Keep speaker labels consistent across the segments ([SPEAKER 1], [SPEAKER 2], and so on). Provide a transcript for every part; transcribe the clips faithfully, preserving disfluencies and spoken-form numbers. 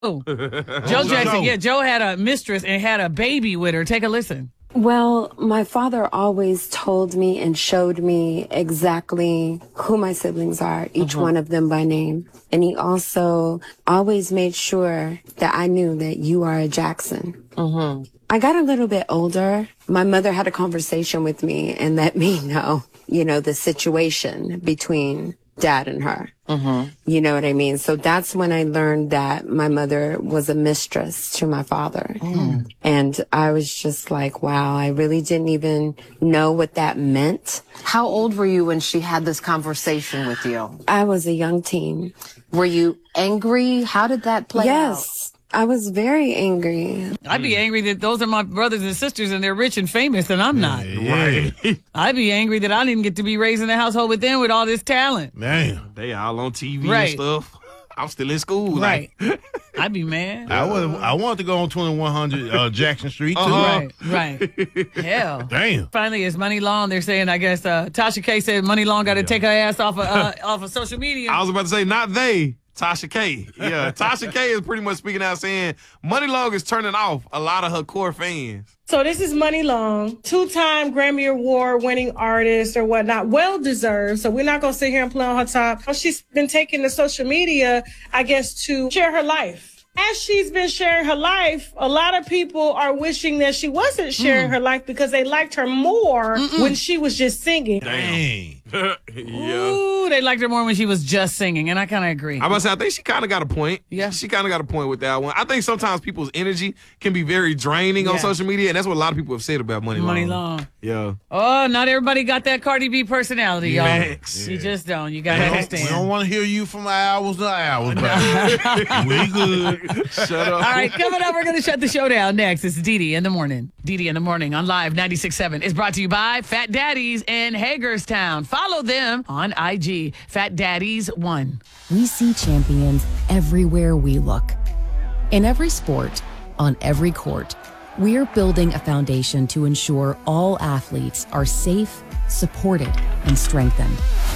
[SPEAKER 1] Oh, Joe Jackson. Yeah, Joe had a mistress and had a baby with her. Take a listen.
[SPEAKER 2] Well, my father always told me and showed me exactly who my siblings are, each mm-hmm. one of them by name. And he also always made sure that I knew that you are a Jackson. Mm-hmm. I got a little bit older. My mother had a conversation with me and let me know, you know, the situation between Dad and her. Mm-hmm. You know what I mean? So that's when I learned that my mother was a mistress to my father. Mm. And I was just like, wow, I really didn't even know what that meant.
[SPEAKER 3] How old were you when she had this conversation with you?
[SPEAKER 2] I was a young teen.
[SPEAKER 3] Were you angry? How did that play
[SPEAKER 2] yes.
[SPEAKER 3] out?
[SPEAKER 2] Yes. I was very angry.
[SPEAKER 1] I'd be angry that those are my brothers and sisters and they're rich and famous and I'm not.
[SPEAKER 4] Yeah.
[SPEAKER 1] I'd be angry that I didn't get to be raised in a household with them with all this talent.
[SPEAKER 4] Man,
[SPEAKER 5] they all on T V
[SPEAKER 1] right.
[SPEAKER 5] and stuff. I'm still in school.
[SPEAKER 1] Right.
[SPEAKER 5] Like.
[SPEAKER 1] I'd be mad.
[SPEAKER 4] I was. I wanted to go on twenty-one hundred uh, Jackson Street, too.
[SPEAKER 1] Uh-huh. Right, right. Hell.
[SPEAKER 4] Damn.
[SPEAKER 1] Finally, it's Money Long. They're saying, I guess, uh, Tasha K said Money Long got to yeah. take her ass off of, uh, off of social media.
[SPEAKER 5] I was about to say, not they. Tasha K. Yeah, Tasha K is pretty much speaking out saying Money Long is turning off a lot of her core fans.
[SPEAKER 6] So this is Money Long, two-time Grammy Award-winning artist or whatnot, well-deserved. So we're not going to sit here and play on her top. She's been taking to social media, I guess, to share her life. As she's been sharing her life, a lot of people are wishing that she wasn't sharing mm. her life because they liked her more Mm-mm. when she was just singing.
[SPEAKER 4] Dang.
[SPEAKER 5] yeah.
[SPEAKER 1] Ooh, they liked her more when she was just singing, and I kind of agree.
[SPEAKER 5] I must say, I think she kind of got a point.
[SPEAKER 1] Yeah.
[SPEAKER 5] She kind of got a point with that one. I think sometimes people's energy can be very draining yeah. on social media, and that's what a lot of people have said about Money Long.
[SPEAKER 1] Money Long.
[SPEAKER 5] Yeah.
[SPEAKER 1] Oh, not everybody got that Cardi B personality, y'all.
[SPEAKER 5] Max.
[SPEAKER 1] You yeah. just don't. You got to
[SPEAKER 4] we
[SPEAKER 1] understand.
[SPEAKER 4] We don't want to hear you from hours to hours, baby. We good.
[SPEAKER 5] Shut up.
[SPEAKER 1] All right, coming up, we're going to shut the show down next. It's Didi in the Morning. Didi in the Morning on Live ninety-six point seven is brought to you by Fat Daddies in Hagerstown. Follow them on I G, Fat Daddies one.
[SPEAKER 7] We see champions everywhere we look. In every sport, on every court, we're building a foundation to ensure all athletes are safe, supported, and strengthened.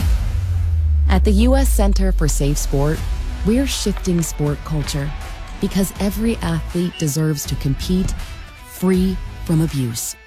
[SPEAKER 7] At the U S Center for Safe Sport, we're shifting sport culture because every athlete deserves to compete free from abuse.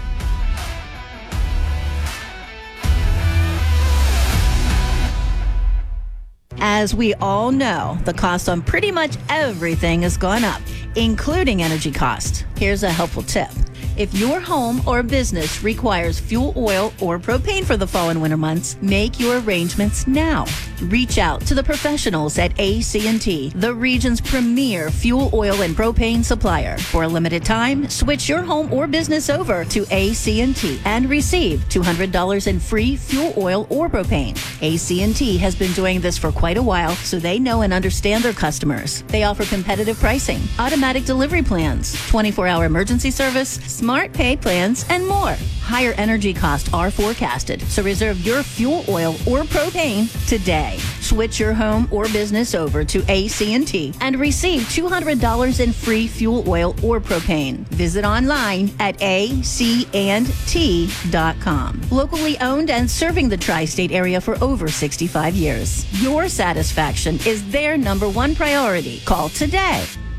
[SPEAKER 8] As we all know, the cost on pretty much everything has gone up, including energy cost. Here's a helpful tip. If your home or business requires fuel oil or propane for the fall and winter months, make your arrangements now. Reach out to the professionals at A C and T, the region's premier fuel oil and propane supplier. For a limited time, switch your home or business over to A C and T and receive two hundred dollars in free fuel oil or propane. A C and T has been doing this for quite a while, so they know and understand their customers. They offer competitive pricing, automatic delivery plans, twenty-four hour emergency service, smart pay plans, and more. Higher energy costs are forecasted, so reserve your fuel oil or propane today. Switch your home or business over to A C and T and receive two hundred dollars in free fuel oil or propane. Visit online at A C and T dot com. Locally owned and serving the tri-state area for over sixty-five years. Your satisfaction is their number one priority. Call today.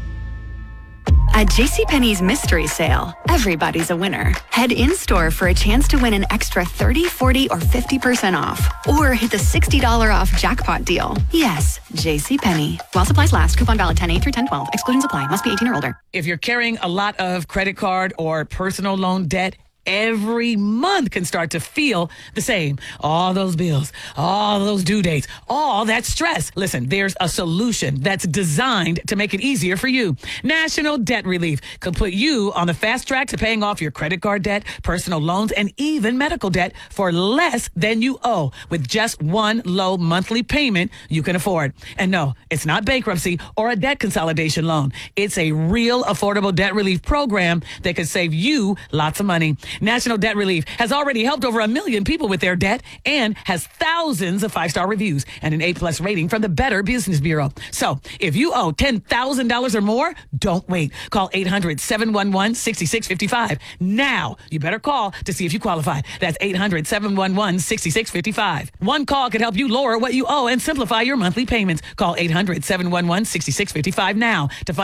[SPEAKER 9] At JCPenney's Mystery Sale, everybody's a winner. Head in-store for a chance to win an extra thirty, forty, or fifty percent off. Or hit the sixty dollars off jackpot deal. Yes, JCPenney. While supplies last, coupon valid ten eight through ten twelve. Exclusions apply. Must be eighteen or older.
[SPEAKER 1] If you're carrying a lot of credit card or personal loan debt, every month can start to feel the same. All those bills, all those due dates, all that stress. Listen, there's a solution that's designed to make it easier for you. National Debt Relief could put you on the fast track to paying off your credit card debt, personal loans, and even medical debt for less than you owe with just one low monthly payment you can afford. And no, it's not bankruptcy or a debt consolidation loan. It's a real affordable debt relief program that could save you lots of money. National Debt Relief has already helped over a million people with their debt and has thousands of five-star reviews and an A-plus rating from the Better Business Bureau. So if you owe ten thousand dollars or more, don't wait. Call eight hundred, seven one one, six six five five. Now, you better call to see if you qualify. That's eight hundred, seven one one, six six five five. One call could help you lower what you owe and simplify your monthly payments. Call eight hundred, seven one one, six six five five now to find